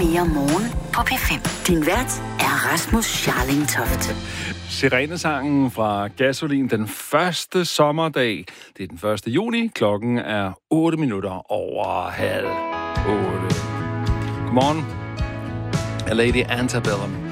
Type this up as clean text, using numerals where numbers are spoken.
mere morgen på P5. Din vært er Rasmus Scharling-Toft. Sirenesangen fra Gasolin den første sommerdag. Det er den 1. juni. Klokken er 8 minutter over halv 8. Godmorgen. Lady Antebellum.